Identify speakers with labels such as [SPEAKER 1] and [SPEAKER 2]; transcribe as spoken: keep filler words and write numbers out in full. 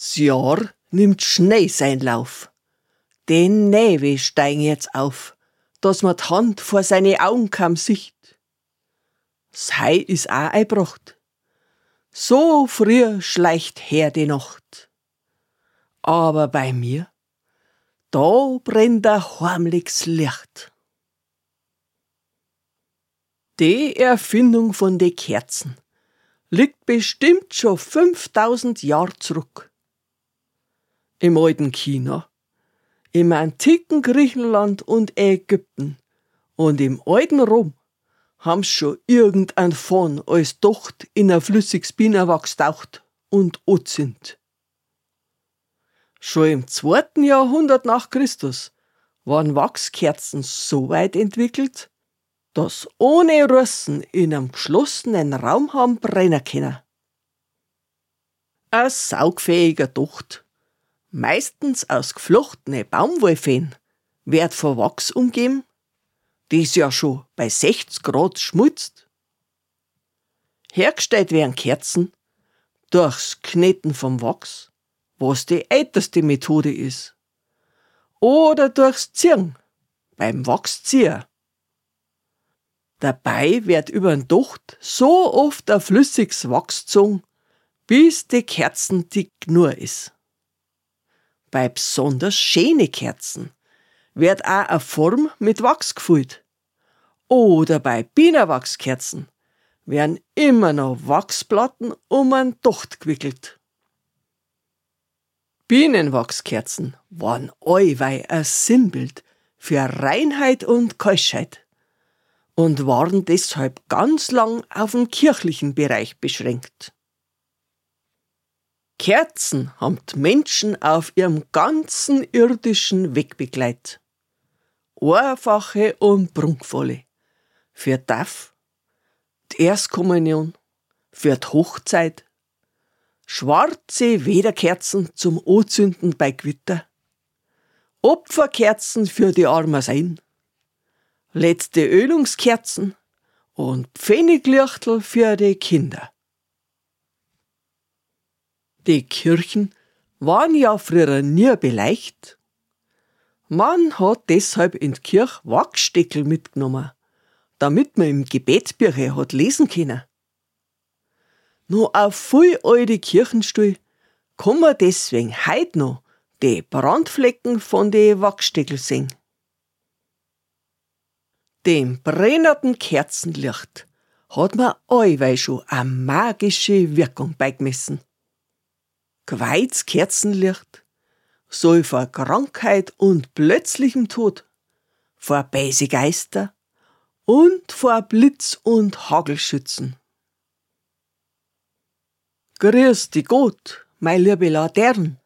[SPEAKER 1] Das Jahr nimmt schnell seinen Lauf. Den Näwe steigen jetzt auf, dass man die Hand vor seine Augen kaum sieht. Das Hei is auch einbracht. So früh schleicht her die Nacht. Aber bei mir, da brennt ein heimliches Licht. Die Erfindung von den Kerzen liegt bestimmt schon fünftausend Jahre zurück. Im alten China, im antiken Griechenland und Ägypten und im alten Rom haben's schon irgendein Fahn als Docht in ein flüssiges Bienenwachs taucht und anzündet. Schon im zweiten Jahrhundert nach Christus waren Wachskerzen so weit entwickelt, dass ohne Russen in einem geschlossenen Raum haben brennen können. Ein saugfähiger Docht, meistens aus geflochtene Baumwollfäden, wird von Wachs umgeben, das ja schon bei sechzig Grad schmutzt. Hergestellt werden Kerzen durchs Kneten vom Wachs, was die älteste Methode ist, oder durchs Ziehen beim Wachszieher. Dabei wird über den Docht so oft ein flüssiges Wachs gezogen, bis die Kerzen dick nur ist. Bei besonders schönen Kerzen wird auch eine Form mit Wachs gefüllt. Oder bei Bienenwachskerzen werden immer noch Wachsplatten um einen Docht gewickelt. Bienenwachskerzen waren allweil ein Sinnbild für Reinheit und Keuschheit und waren deshalb ganz lang auf den kirchlichen Bereich beschränkt. Kerzen haben die Menschen auf ihrem ganzen irdischen Weg begleitet. Einfache und prunkvolle. Für die Taufe, die Erstkommunion, für die Hochzeit, schwarze Wederkerzen zum Anzünden bei Gewitter, Opferkerzen für die armen Seelen, letzte Ölungskerzen und Pfenniglichtel für die Kinder. Die Kirchen waren ja früher nie beleicht. Man hat deshalb in die Kirche Wachssteckel mitgenommen, damit man im Gebetsbücher hat lesen können. Nur auf viel alte Kirchenstuhl kann man deswegen heut noch die Brandflecken von den Wachssteckel sehen. Dem brennenden Kerzenlicht hat man allweil schon eine magische Wirkung beigemessen. Geweihtes Kerzenlicht soll vor Krankheit und plötzlichem Tod, vor böse Geister und vor Blitz und Hagel schützen. Grüß dich Gott, meine liebe Laterne.